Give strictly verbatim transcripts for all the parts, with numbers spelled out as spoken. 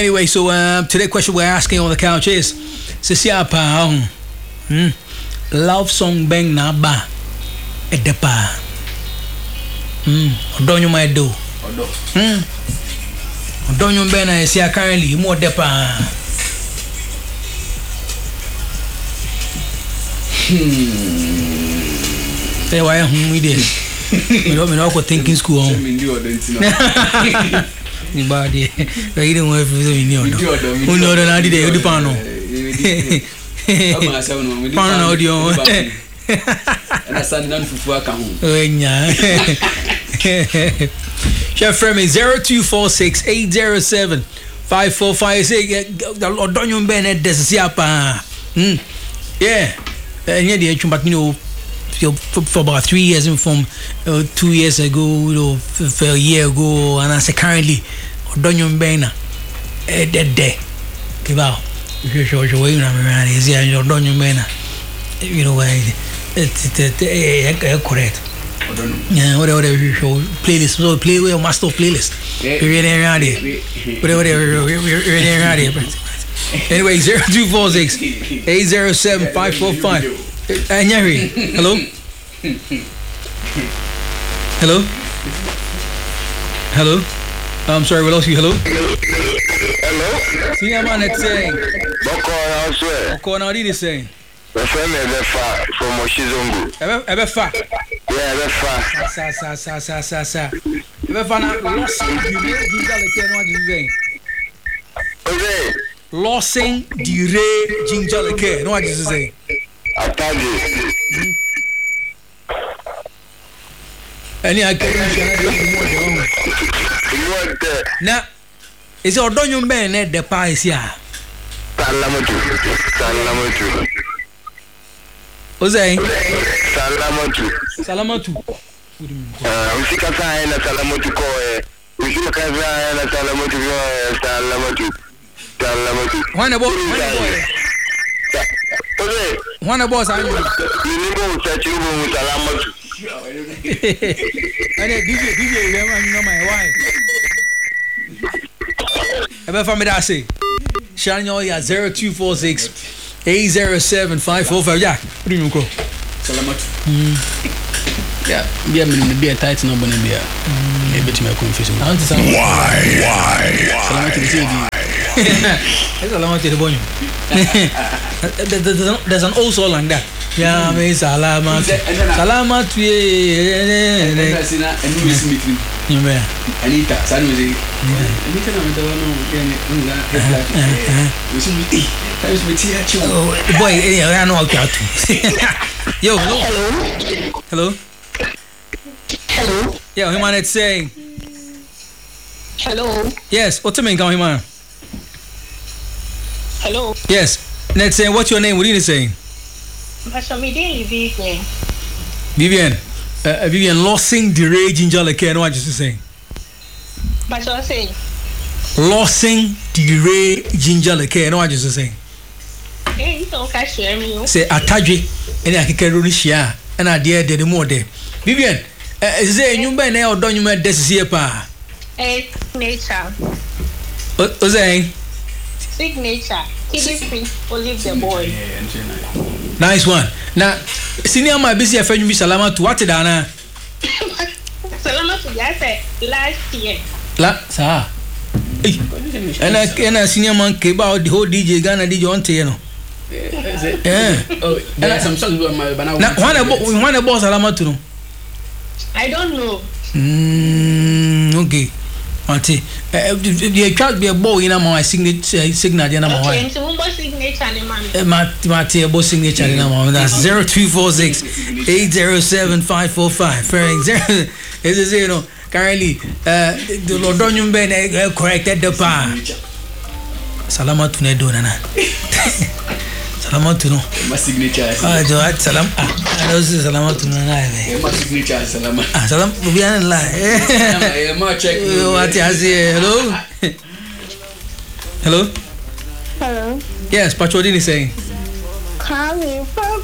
Anyway, so um, today's question we're asking on the couch is, Sisia pa hmm, love song bang na ba edepa. Hmm, odonyo ma edo. Odo. Hmm. Odonyo bang na Sisia currently mo depa. Hmm. Say why hmm we did. Me no me no ko thinking school on. Me do odonti no. Ni ba de. We didn't want to be new. Who know the na de odi pan no. Ama say no me di pan no odi on. Na sand nan fufu aka ho. Onya. Chef Fremi zero two four six eight zero seven five four five say odonyo ben e desia pa. Hmm. Yeah. Enya de atwa but you know For, for about three years and from uh, two years ago, you know, for, for a year ago, and I say currently, Donyon Bena, eh, dead day. Give out. You show your way, I'm is here, your Donyon Bena. You know, it's correct. Yeah, whatever you show, playlist, so play with your master playlist. We're in around here. Whatever, we're in around here. Anyway, zero two four six eight zero seven five four five. Uh, Nyari, hello? Hello? Hello? I'm sorry, what else you? Hello? Hello? See, I'm on it saying. Boko, I swear. Boko, now what are you saying? The friend is far from Moshizungu. Ebe far? Yeah, ebe far. Sa, sa, sa, sa, sa, sa. Ebe far now, losing delay, ginger leke, what are you saying? Okay. Losing delay, ginger leke, what are you saying? Ataji. Any I now, is your donyon ben at the pies here? Salamatu. Salamatu. What's that? Salamatu. Salamatu. Uh, we see Kasa and Salamatu Koe. We see Kasa and Salamatu Salamatu. Salamatu. One about one One boss, I know. You know, such a woman with Salamatu. And a D J, D J, you know my wife. Ever from me that say, Shani, oh yeah, zero two four six eight zero seven five four five. Yeah, what do you call? Salamatu. Yeah, be a minute, be a tight number, and be a bit more confusing. Why? Why? Salamatu. It's a long way to the bone. There's an old song like that. Yeah, me salama. Salama to ye. Anita, San Jose. Anita, I'm boy, I know how to. Yo, hello. Hello. Hello. Yeah, him on it saying. Hello. Yes, what's the name, him on? Hello. Yes. Let's say, what's your name? What are you saying? Vivian. Vivian. Uh, Vivian, losing the rage ginger like what are you saying? But what saying? Losing the rage ginger like what are you saying? Hey, you don't catch me. Say, Ataji, and I can run share, and I dare the more day. Vivian, is there a new man or don't you make this here? Pa? Hey, nature. What's saying? Signature. Kidney will leave the boy. Nice one. Now, senior my busy friend be salama to what dana. Salama to that last year. La sa. And I and a senior man came out the whole D J Ghana D J on you know. Yeah. Oh, there are some songs with my banana. Now, one about one about salama to know. I don't know. Mm, okay. Auntie, the track be a boy in my signature signal. Okay, so one signature, man. Mati, a boss signature. That's zero two four six eight zero seven five four five. Frank zero. Is you know currently uh the Londonian Ben corrected the pa. Salamat to Nedo Nana. Salamat to no. My signature. Ah, do I salam? Ah, those is salamat to Nana. My signature is Salamat. Ah, salam. We are in line. My check. What is it? Hello. Hello. Hello. Yes, Pachodini is saying. Coming from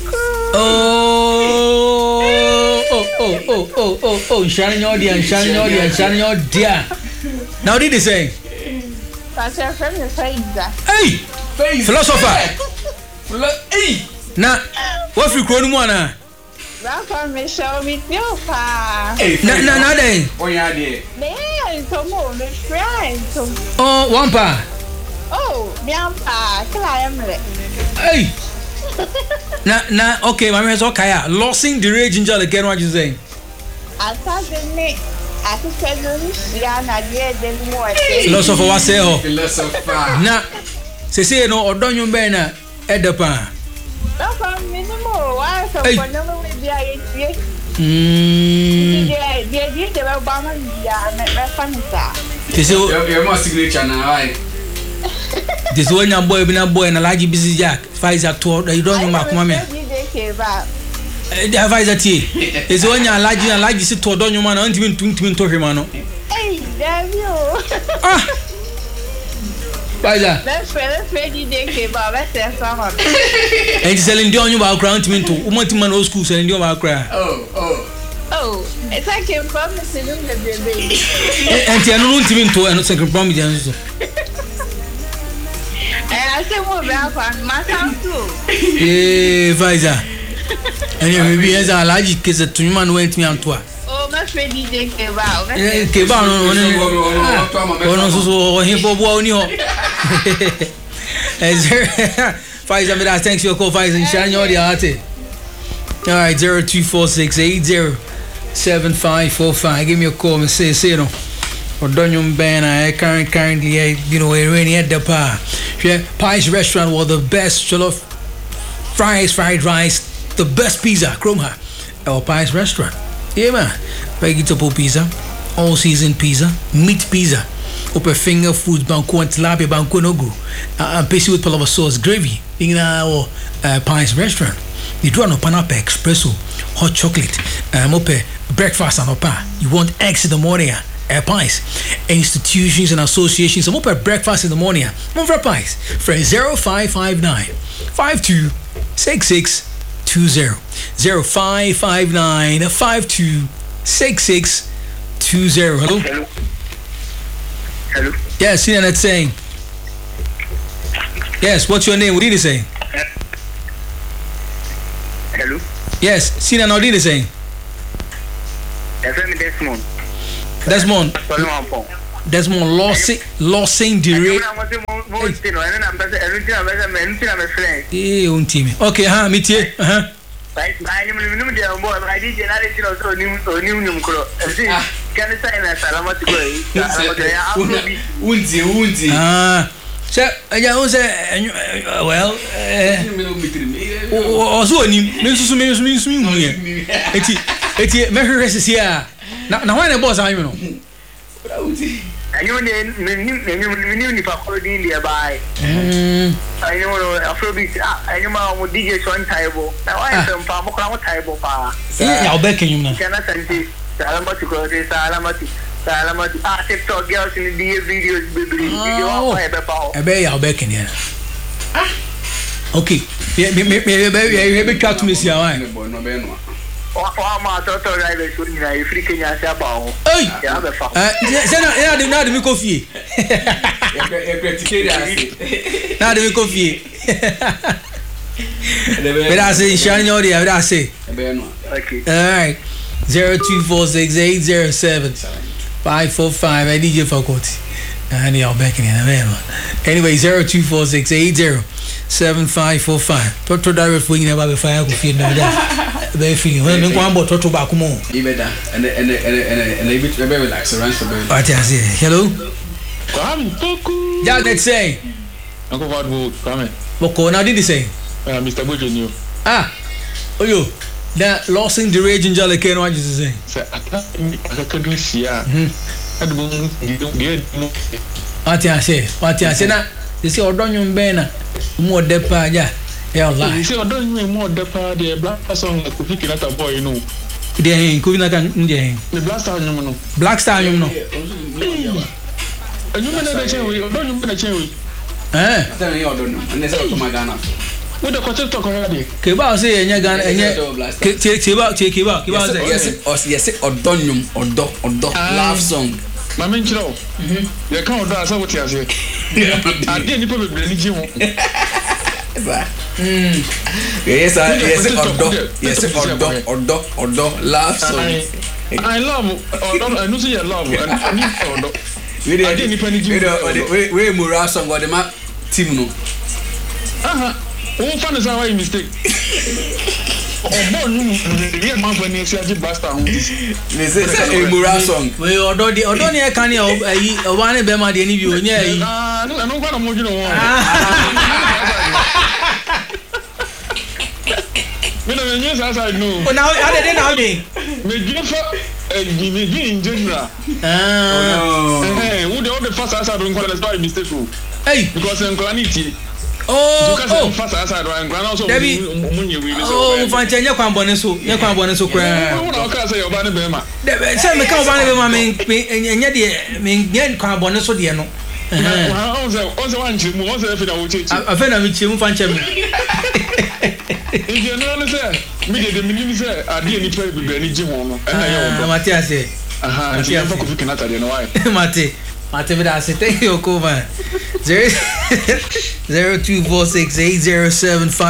Oh, oh, oh, oh, oh, oh, oh, shining your dear, shining your dear, shining your dear. Now, did he say? That's your friend, the Faiza. Hey, philosopher. Hey. Na, what if you grow one? Na Welcome, Michelle, with you, pa. na na then. Oh yeah, dear. Man, come on, the friend. Oh, one pa. Oh, Biampa, climb it. Hey. Na na okay, my man's okay. Losing the rage ginger again. What you saying? I thought the neck. I could tell you, Siana, dear, then more. Philosopher, what say? Oh, Philosopher. na. Se say no, or don't you be na edapa. Welcome, minimal. Why so for no way be I see. Hmm. Yeah, yeah, yeah, the Obama, yeah, and my family. This is Your more signature now, right? this one your boy been a boy and a large busy jack. Pfizer tour. You don't know my mama. The advisor tea. This one your large and large sit to don't you man until you twin to him. Hey, damn you. Ah. Pfizer. That's where the Freddy Day came out. That's their summer. And selling the on you about ground to me to woman to man old school selling you about cry. Oh, oh. Oh, it's like a promise in the baby. And I don't even to and second promise. I said, well, my town too. Eh, Pfizer. And you may be as a large case that two man went me on tour. Oh, my Freddy Day came out. Eh, came out on on so him for one you. Pfizer, but I thanks you call Pfizer and shine your arte. All right, zero two four six eight zero seven five four five. Give me a call and say, say no. Or Donyon Ben, I current currently, you know, we're really at the par. Yeah, Pies Restaurant was the best jollof fries, fried rice, the best pizza, Kromha. Our Pies Restaurant. Yeah, man. Vegetable pizza, all season pizza, meat pizza, upper finger foods, banco and tilapia, banco no go. And pastry with pullover sauce, gravy. In our uh, Pies Restaurant. You do an pineapple espresso, hot chocolate, um, open breakfast and opa. You want eggs in the morning, uh, pies. Institutions and associations, some open breakfast in the morning. Move for pies. For zero five five nine five two six six two zero zero five five nine five two six six two zero. Hello. Hello. Hello. Yes, see that saying. Yes, what's your name? What did he say? Hello. Yes, see that now did he say? F M Desmond. Desmond. Desmond losing losing the rate. Eh, un team. Okay, huh, meet you. Uh-huh. Right, I am living with your boy. I did generate also new so new new color. Can I sign a salamat to go? Unzi, unzi. Ah. So, I was well, also, Missus Miss Miss Miss. It's it's measure here. Now, when I was, I know. I know the new Nipaco nearby. I know Afrobeat. I know my D J Swan Taibo. Now I am from Pamukama Taibo. Yeah, I'll back you now. Can I send this? Salamati, Salamati, Salamati. Ah, TikTok girls in the videos, baby. I bet I'll back in here. Okay. Maybe maybe cut me see why. Oh, my daughter, I was shooting a freaking ass about. Hey, yeah, the not the coffee. Now the coffee. But I say, shine your day, I say. Okay. All right. Zero two four six eight zero seven five four five. I need your faculty. I need y'all back in here. Anyway, zero two four six eight zero seven five four five. Toto direct for you never be fire coffee no that. Very feeling. When we go about Toto back more. Even that, and and and and and they be very relaxed around the bed. What I say? Hello. Come, Toku. Yeah, let's say. Uncle Vadwo, come. Boko, now did he say? Uh, Mister Bojo knew. Ah, oh you. That losing the rage in Jalake, what you say? Sir, I can't do see. I don't get no. What I say? What I say? Now, you see, Odonyon Bena, more depa, yeah. Yeah, you see, I don't know more depa, the black song that could pick it up, boy, you know. The ain't could not the black star, you know. Black star, you know. And you know that cherry, or don't you mean a cherry? Eh? Tell me, I don't know. And that's what my Ghana. With the concept of already. Keba say enya gan enya Keba Keba Keba say yes yes or donium or do or do love song ma men chiro mhm ye kan odo asa wo ti ase ade ni po bebre ni ji ho mm yes yes odo yes odo odo odo love song I love odo I know say you love and I need odo we dey ni pani ji we we mura song go dey ma team no aha o fa na say why mistake ọgbọ́n nínú ìrírí ẹ̀ máa ń fẹ́ ní ẹsẹ̀ ajé blaster ọ̀hún ti. lè ṣe ṣe ìmúra song. wèé ọ̀dọ́ di ọ̀dọ́ ni ẹ̀ kan ní ẹ̀yí ọba ní bẹ́ẹ̀ máa di ẹni bí o ní ẹ̀yí. ẹnu ń gbọ́dọ̀ mójú ni wọ́n. mi nà mi nyé sàásà nù. o na adé náà dé. méjì fọ ẹ̀yìn méjì in general. wúde ó de fa sàásà ló ń kọ́ ẹ̀ lẹ́sìn báyìí mistake o. because nkọ́lá ní ìtì. Oh, oh. Fast aside right grana so Debbie. Oh, fanche nye kwa mbone so, nye kwa mbone so kwa. Wo na ka say oba ne be ma. Debbie, say me ka oba ne be ma me nye de me nye kwa mbone so de no. Eh. On say on say wan chimu, on say efe na wo chechi. Afa na me chimu fanche me. Ije no no say, me de de minimi say ade ni pa bibra ni ji ho no. E na ye wo. Ah, Mate ase. Aha, ti fa ko fi kanata de no why. Mate. Mate me da ase. Thank you, Kova. zero two four six eight zero seven five